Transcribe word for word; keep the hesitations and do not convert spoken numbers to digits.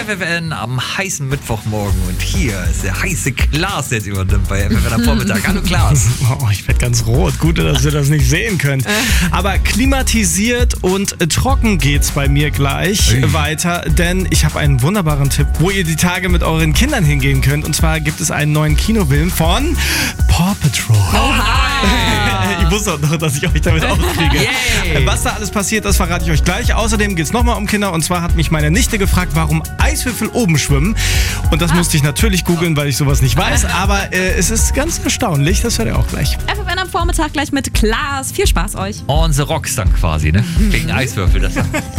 F F N am heißen Mittwochmorgen und hier ist der heiße Klaas, der jetzt übernimmt bei F F N am Vormittag. Hallo Klaas. Oh, ich werde ganz rot. Gut, dass ihr das nicht sehen könnt. Aber klimatisiert und trocken geht's bei mir gleich Ui. weiter, denn ich habe einen wunderbaren Tipp, wo ihr die Tage mit euren Kindern hingehen könnt. Und zwar gibt es einen neuen Kinofilm von Paw Patrol. Ich wusste auch noch, dass ich euch damit aufkriege. Yay. Was da alles passiert, das verrate ich euch gleich. Außerdem geht es nochmal um Kinder. Und zwar hat mich meine Nichte gefragt, warum Eiswürfel oben schwimmen. Und das ah. musste ich natürlich googeln, weil ich sowas nicht weiß. Aber äh, es ist ganz erstaunlich. Das hört ihr auch gleich. F F N am Vormittag gleich mit Klaas. Viel Spaß euch. On the Rocks dann quasi, ne? Wegen Eiswürfel. Das